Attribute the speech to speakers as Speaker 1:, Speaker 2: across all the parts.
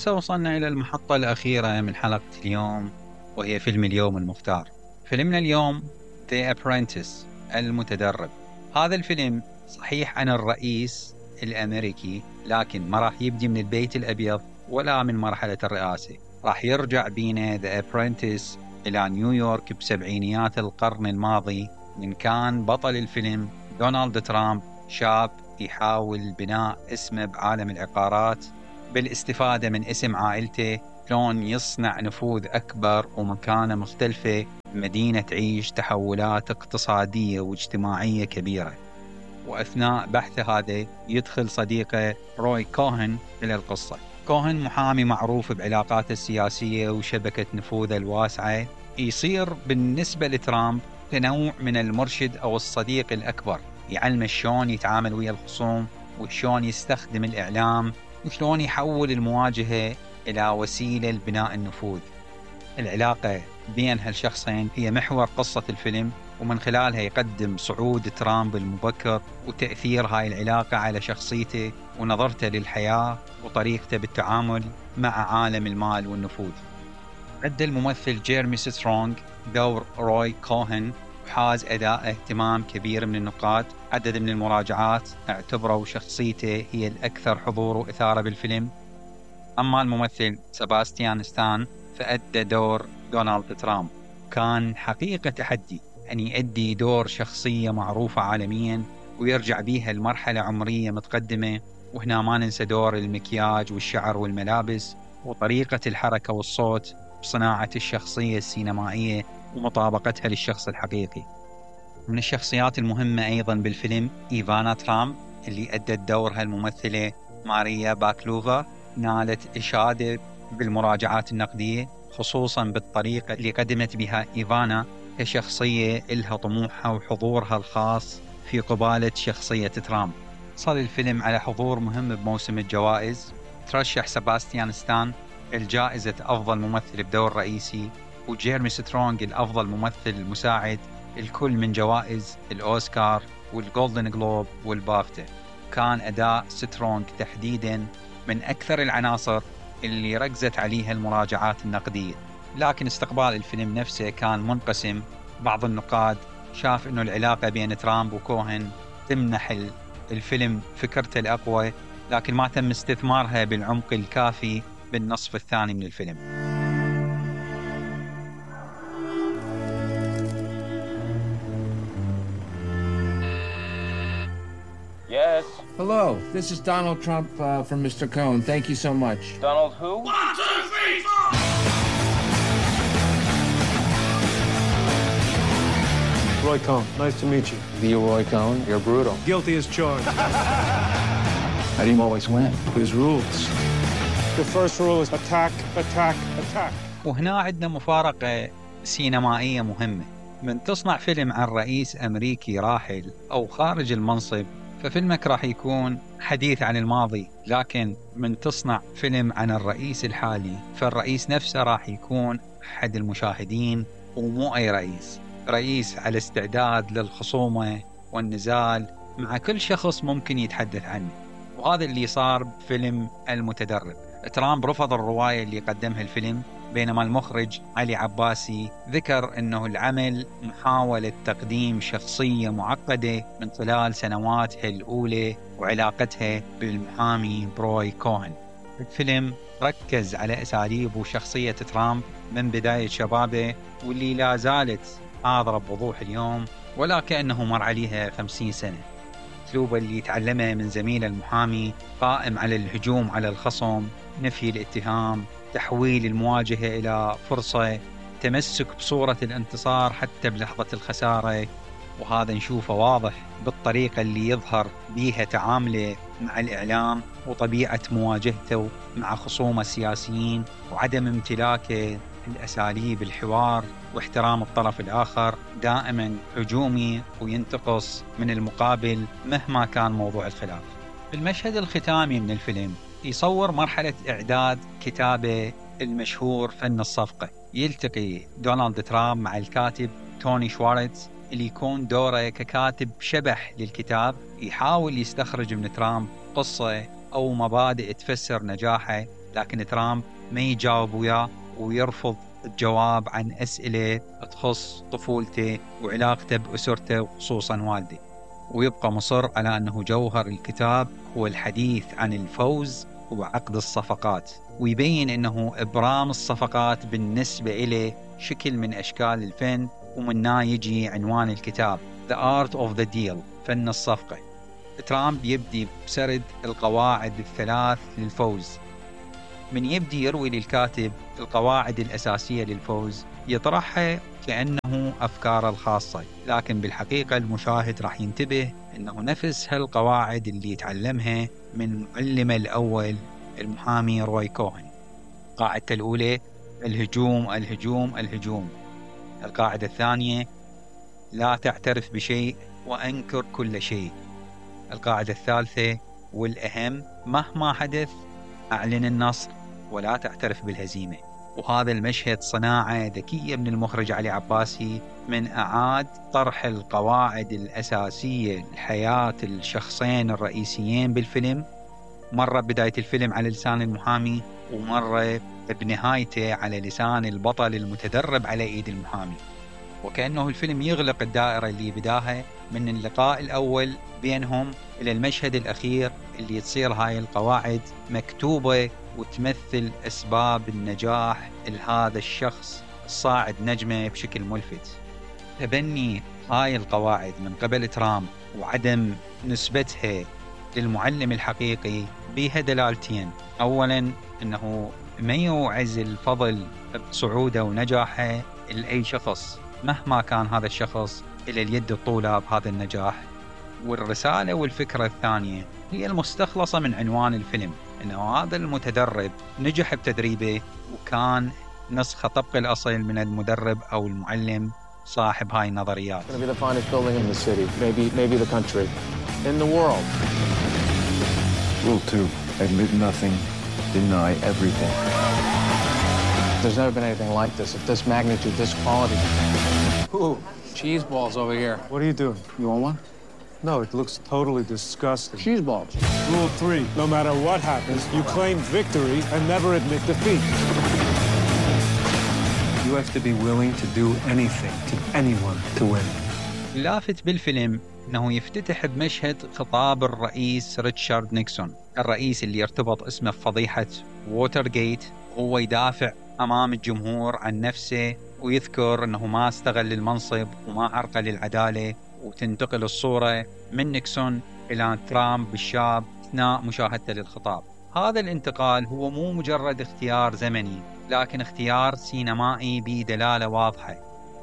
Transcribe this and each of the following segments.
Speaker 1: وهسه وصلنا إلى المحطة الأخيرة من حلقة اليوم، وهي فيلم اليوم المختار. فيلمنا اليوم The Apprentice، المتدرب. هذا الفيلم صحيح عن الرئيس الأمريكي، لكن ما راح يبدي من البيت الأبيض ولا من مرحلة الرئاسة. راح يرجع بينا The Apprentice إلى نيويورك بسبعينيات القرن الماضي، من كان بطل الفيلم دونالد ترامب، شاب يحاول بناء اسمه بعالم العقارات بالاستفادة من اسم عائلته، شلون يصنع نفوذ أكبر ومكانة مختلفة بمدينة تعيش تحولات اقتصادية واجتماعية كبيرة. وأثناء بحثه هذا يدخل صديقه روي كوهن إلى القصة. كوهن محامي معروف بعلاقاته السياسية وشبكة نفوذه الواسعة، يصير بالنسبة لترامب تنوع من المرشد أو الصديق الأكبر، يعلمه شلون يتعامل ويا الخصوم وشلون يستخدم الإعلام وشلون يحول المواجهة إلى وسيلة لبناء النفوذ. العلاقة بين هالشخصين هي محور قصة الفيلم، ومن خلالها يقدم صعود ترامب المبكر وتأثير هاي العلاقة على شخصيته ونظرته للحياة وطريقته بالتعامل مع عالم المال والنفوذ. أدى الممثل جيرمي سترونغ دور روي كوهن، وحاز أداء اهتمام كبير من النقاد. عدد من المراجعات اعتبروا شخصيته هي الأكثر حضور وإثارة بالفيلم. أما الممثل سباستيان ستان فأدى دور دونالد ترامب. كان حقيقة تحدي أن يؤدي دور شخصية معروفة عالميا ويرجع بيها لمرحلة عمرية متقدمة. وهنا ما ننسى دور المكياج والشعر والملابس وطريقة الحركة والصوت بصناعة الشخصية السينمائية ومطابقتها للشخص الحقيقي. من الشخصيات المهمة أيضا بالفيلم إيفانا ترامب، اللي أدت دورها الممثلة ماريا باكلوفا. نالت إشادة بالمراجعات النقدية، خصوصا بالطريقة اللي قدمت بها إيفانا كشخصية إلها طموحها وحضورها الخاص في قبالة شخصية ترامب. صار الفيلم على حضور مهم بموسم الجوائز. ترشح سباستيان ستان الجائزة أفضل ممثل بدور رئيسي، وجيرمي سترونغ الأفضل ممثل مساعد، الكل من جوائز الأوسكار والجولدن جلوب والبافتا. كان أداء سترونغ تحديداً من أكثر العناصر اللي ركزت عليها المراجعات النقدية. لكن استقبال الفيلم نفسه كان منقسم. بعض النقاد شاف إنه العلاقة بين ترامب وكوهن تمنح الفيلم فكرته الأقوى، لكن ما تم استثمارها بالعمق الكافي بالنصف الثاني من الفيلم.
Speaker 2: Yes.
Speaker 3: Hello, this is Donald Trump from Mr. Cohn. Thank you so much.
Speaker 2: Donald who?
Speaker 4: 1, 2, 3, 4!
Speaker 5: Roy Cohn, nice to meet you.
Speaker 6: Leroy Cohn, you're brutal.
Speaker 5: Guilty as charged.
Speaker 6: How do you always win?
Speaker 5: There's rules. The first rule is attack, attack, attack.
Speaker 1: وهنا عندنا مفارقة سينمائية مهمة. من تصنع فيلم عن رئيس أمريكي راحل أو خارج المنصب ففيلمك راح يكون حديث عن الماضي، لكن من تصنع فيلم عن الرئيس الحالي فالرئيس نفسه راح يكون أحد المشاهدين، ومو أي رئيس على استعداد للخصومة والنزال مع كل شخص ممكن يتحدث عنه. وهذا اللي صار بفيلم المتدرب. ترامب رفض الرواية اللي قدمها الفيلم، بينما المخرج علي عباسي ذكر أنه العمل محاولة تقديم شخصية معقدة من خلال سنواتها الأولى وعلاقتها بالمحامي روي كوهن. الفيلم ركز على أساليب وشخصية ترامب من بداية شبابه، واللي لا زالت حاضرة بوضوح اليوم ولا كأنه مر عليها 50 سنة. أسلوبه اللي يتعلمه من زميله المحامي قائم على الهجوم على الخصم، نفي الاتهام، تحويل المواجهة إلى فرصة، تمسك بصورة الانتصار حتى بلحظة الخسارة. وهذا نشوفه واضح بالطريقة اللي يظهر بيها تعامله مع الإعلام وطبيعة مواجهته مع خصومه السياسيين وعدم امتلاكه الأساليب الحوار واحترام الطرف الآخر، دائما هجومي وينتقص من المقابل مهما كان موضوع الخلاف. في المشهد الختامي من الفيلم يصور مرحلة إعداد كتابه المشهور فن الصفقة. يلتقي دونالد ترامب مع الكاتب توني شوارتز اللي يكون دوره ككاتب شبح للكتاب، يحاول يستخرج من ترامب قصة أو مبادئ تفسر نجاحه لكن ترامب ما يجاوب وياه ويرفض الجواب عن أسئلة تخص طفولته وعلاقته بأسرته وخصوصا والده، ويبقى مصر على أنه جوهر الكتاب هو الحديث عن الفوز وعقد الصفقات، ويبين أنه إبرام الصفقات بالنسبة إليه شكل من أشكال الفن، ومنها يجي عنوان الكتاب The Art of the Deal، فن الصفقة. ترامب يبدي بسرد القواعد الثلاث للفوز. من يبدي يروي للكاتب القواعد الأساسية للفوز يطرحها كأنه أفكاره الخاصة، لكن بالحقيقة المشاهد راح ينتبه أنه نفس هالقواعد اللي يتعلمها من معلمه الأول المحامي روي كوهن. قاعدة الأولى الهجوم الهجوم الهجوم. القاعدة الثانية لا تعترف بشيء وأنكر كل شيء. القاعدة الثالثة والأهم مهما حدث أعلن النصر ولا تعترف بالهزيمة. وهذا المشهد صناعة ذكية من المخرج علي عباسي، من أعاد طرح القواعد الأساسية لحياة الشخصين الرئيسيين بالفيلم، مرة بداية الفيلم على لسان المحامي ومرة بنهايته على لسان البطل المتدرب على إيد المحامي، وكأنه الفيلم يغلق الدائرة اللي بداها من اللقاء الأول بينهم إلى المشهد الأخير اللي تصير هاي القواعد مكتوبة وتمثل أسباب النجاح لهذا الشخص الصاعد نجمة بشكل ملفت. تبني هاي القواعد من قبل ترامب وعدم نسبتها للمعلم الحقيقي بها دلالتين: أولاً أنه ما يوعز الفضل بصعوده ونجاحه لأي شخص مهما كان هذا الشخص إلى اليد الطولة بهذا النجاح. والرسالة والفكرة الثانية هي المستخلصة من عنوان الفيلم، أنه هذا المتدرب نجح بتدريبه وكان نسخة طبق الأصل من المدرب أو المعلم صاحب هاي النظريات.
Speaker 6: It's going to be the finest building in the city, maybe the country, in the world.
Speaker 2: Rule 2, admit nothing, deny everything.
Speaker 6: There's never been anything like this, of this magnitude, this quality.
Speaker 3: Ooh, cheese balls over here.
Speaker 5: What are you doing?
Speaker 3: You want one?
Speaker 5: No, it looks totally disgusting.
Speaker 3: Cheese balls.
Speaker 5: Rule 3, no matter what happens, you claim victory and never admit defeat. You have to be willing to do anything to anyone to win.
Speaker 1: اللافت بالفيلم أنه يفتتح بمشهد خطاب الرئيس ريتشارد نيكسون، الرئيس اللي يرتبط اسمه بفضيحة ووترغيت. هو يدافع أمام الجمهور عن نفسه ويذكر أنه ما استغل المنصب وما عرقل العدالة، وتنتقل الصورة من نيكسون إلى ترامب الشاب أثناء مشاهدته للخطاب. هذا الانتقال هو مو مجرد اختيار زمني، لكن اختيار سينمائي بدلالة واضحة،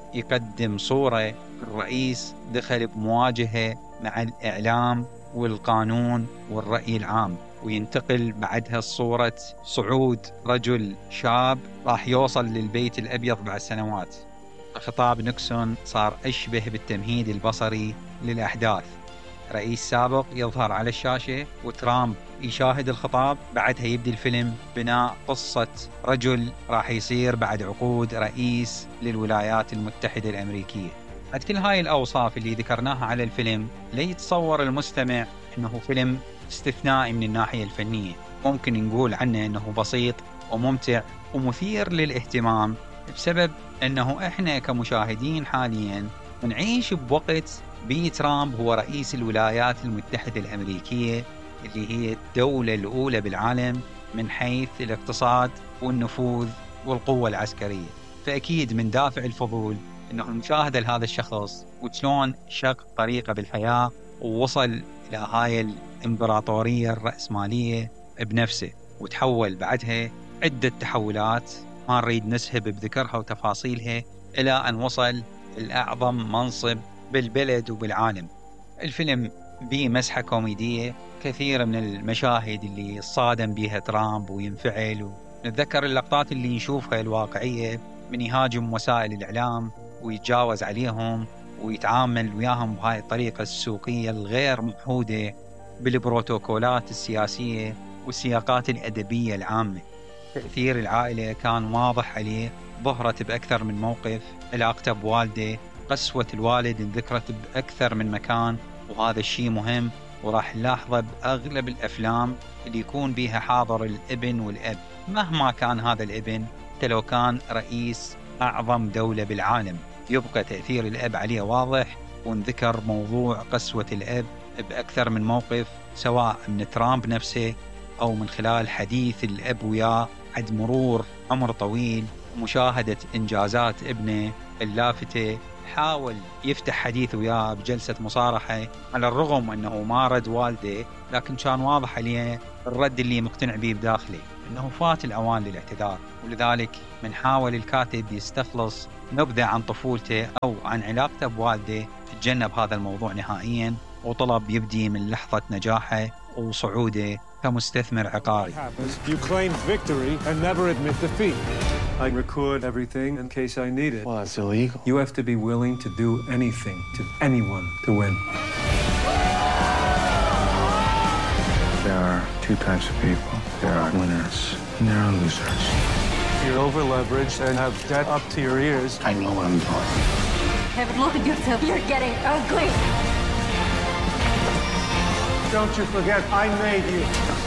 Speaker 1: يقدم صورة الرئيس دخل بمواجهة مع الإعلام والقانون والرأي العام، وينتقل بعدها صورة صعود رجل شاب راح يوصل للبيت الأبيض بعد سنوات. خطاب نيكسون صار أشبه بالتمهيد البصري للأحداث، رئيس سابق يظهر على الشاشة وترامب يشاهد الخطاب، بعدها يبدي الفيلم بناء قصة رجل راح يصير بعد عقود رئيس للولايات المتحدة الأمريكية. بعد كل هاي الأوصاف اللي ذكرناها على الفيلم ليتصور المستمع أنه فيلم استثنائي من الناحية الفنية، ممكن نقول عنه أنه بسيط وممتع ومثير للاهتمام، بسبب أنه إحنا كمشاهدين حالياً نعيش بوقت ترامب هو رئيس الولايات المتحدة الأمريكية، اللي هي الدولة الأولى بالعالم من حيث الاقتصاد والنفوذ والقوة العسكرية. فأكيد من دافع الفضول أنه المشاهدة لهذا الشخص وشلون شق طريقة بالحياة ووصل إلى هاي الإمبراطورية الرأسمالية بنفسه، وتحول بعدها عدة تحولات ما نريد نسهب بذكرها وتفاصيلها إلى أن وصل الأعظم منصب بالبلد وبالعالم. الفيلم به مسحة كوميدية، كثير من المشاهد اللي صادم بها ترامب وينفعل، ونتذكر اللقطات اللي نشوفها الواقعية من يهاجم وسائل الإعلام ويتجاوز عليهم ويتعامل وياهم بهاي الطريقة السوقية الغير محودة بالبروتوكولات السياسية والسياقات الأدبية العامة. تأثير العائلة كان واضح عليه، ظهرت بأكثر من موقف، علاقته بوالده، قسوة الوالد انذكرت بأكثر من مكان، وهذا الشيء مهم وراح نلاحظه بأغلب الأفلام اللي يكون بيها حاضر الابن والأب، مهما كان هذا الابن، حتى لو كان رئيس أعظم دولة بالعالم، يبقى تأثير الأب عليه واضح. ونذكر موضوع قسوة الأب بأكثر من موقف، سواء من ترامب نفسه أو من خلال حديث الأب وياه عند مرور عمر طويل ومشاهدة إنجازات ابنه اللافتة. حاول يفتح حديث وياه بجلسة مصارحة، على الرغم أنه ما رد والده، لكن كان واضح عليه الرد اللي مقتنع به بداخله أنه فات الأوان للاعتذار. ولذلك من حاول الكاتب يستخلص نبذة عن طفولته أو عن علاقته بوالده، تجنب هذا الموضوع نهائيا، وطلب يبدي من لحظة نجاحه وصعوده كمستثمر عقاري.
Speaker 5: You claim victory and never admit defeat.
Speaker 2: I record everything in case I need it.
Speaker 6: Well, it's illegal.
Speaker 2: You have to be willing to do anything to anyone to win. There are two types of people. There are winners and there are losers.
Speaker 5: You're over-leveraged and have debt up to your ears.
Speaker 2: I know what I'm doing.
Speaker 4: Kevin, look at yourself. You're getting ugly.
Speaker 5: Don't you forget, I made you.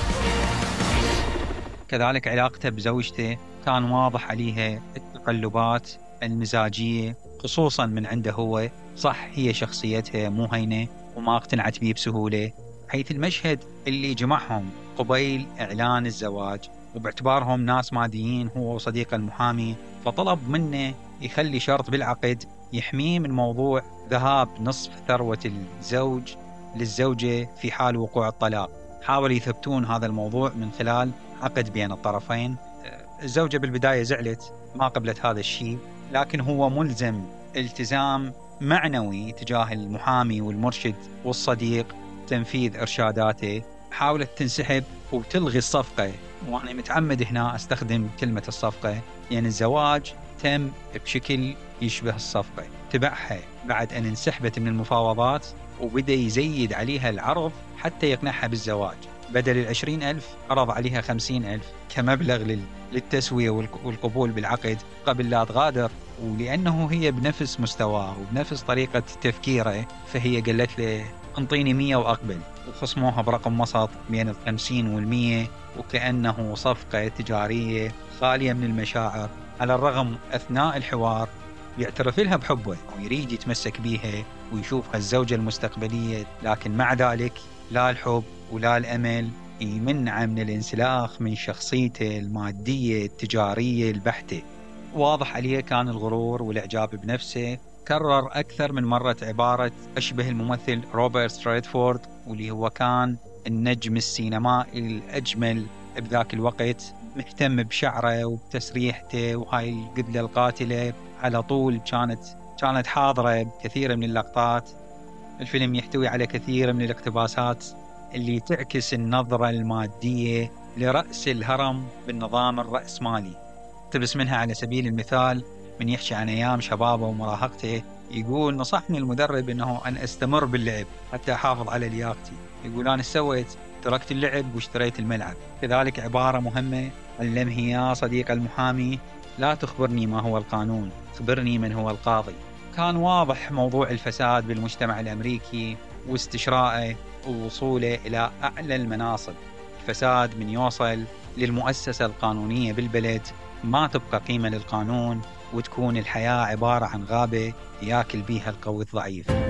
Speaker 1: كذلك علاقته بزوجته كان واضح عليها التقلبات المزاجية، خصوصا من عنده هو. صح هي شخصيتها مو هينة وما اقتنعت بيه بسهولة، حيث المشهد اللي جمعهم قبيل إعلان الزواج، وباعتبارهم ناس ماديين هو وصديقه المحامي، فطلب منه يخلي شرط بالعقد يحميه من موضوع ذهاب نصف ثروة الزوج للزوجة في حال وقوع الطلاق. حاولوا يثبتون هذا الموضوع من خلال عقد بين الطرفين. الزوجة بالبداية زعلت، ما قبلت هذا الشيء، لكن هو ملزم التزام معنوي تجاه المحامي والمرشد والصديق تنفيذ إرشاداته. حاولت تنسحب وتلغي الصفقة، وأنا متعمد هنا أستخدم كلمة الصفقة، يعني الزواج تم بشكل يشبه الصفقة. تبعها بعد أن انسحبت من المفاوضات وبدأ يزيد عليها العرض حتى يقنعها بالزواج. بدل 20,000 عرض عليها 50,000 كمبلغ للتسوية والقبول بالعقد قبل لا تغادر. ولأنه هي بنفس مستواه وبنفس طريقة تفكيره، فهي قالت له انطيني 100 وأقبل، وخصموها برقم وسط بين 50 و100، وكأنه صفقة تجارية خالية من المشاعر. على الرغم أثناء الحوار يعترف لها بحبه ويريد يتمسك بيها ويشوفها الزوجة المستقبلية، لكن مع ذلك لا الحب ولا الأمل يمنع من الانسلاخ من شخصيته المادية التجارية البحتة. واضح عليه كان الغرور والإعجاب بنفسه. كرر أكثر من مرة عبارة أشبه الممثل روبرت ستريتفورد، واللي هو كان النجم السينمائي الأجمل بذاك الوقت، مهتم بشعره وبتسريحته، وهاي القدلة القاتلة على طول كانت حاضرة بكثير من اللقطات. الفيلم يحتوي على كثير من الاقتباسات اللي تعكس النظرة المادية لرأس الهرم بالنظام الرأسمالي. اقتبس منها على سبيل المثال من يحكي عن أيام شبابه ومراهقته، يقول نصحني المدرب أنه أن أستمر باللعب حتى أحافظ على لياقتي. يقول أنا سويت، تركت اللعب واشتريت الملعب. كذلك عبارة مهمة علمه يا صديق المحامي، لا تخبرني ما هو القانون، خبرني من هو القاضي. كان واضح موضوع الفساد بالمجتمع الأمريكي واستشراءه ووصوله إلى أعلى المناصب. الفساد من يوصل للمؤسسة القانونية بالبلد ما تبقى قيمة للقانون، وتكون الحياة عبارة عن غابة ياكل بيها القوي الضعيف.